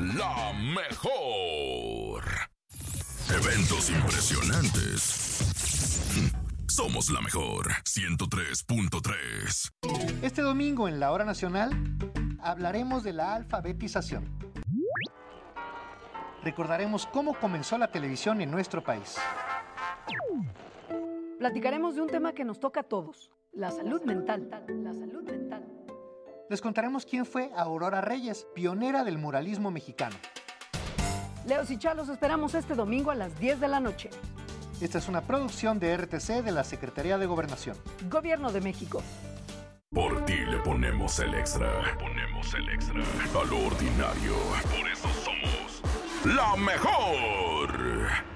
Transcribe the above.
La mejor. Eventos impresionantes. Somos la mejor 103.3. Este domingo en la Hora Nacional hablaremos de la alfabetización. Recordaremos cómo comenzó la televisión en nuestro país. Platicaremos de un tema que nos toca a todos, la salud mental. La salud mental. Les contaremos quién fue Aurora Reyes, pionera del muralismo mexicano. Leos y Chalos esperamos este domingo a las 10 de la noche. Esta es una producción de RTC de la Secretaría de Gobernación. Gobierno de México. Por ti le ponemos el extra. Le ponemos el extra a lo ordinario. Por eso somos la mejor.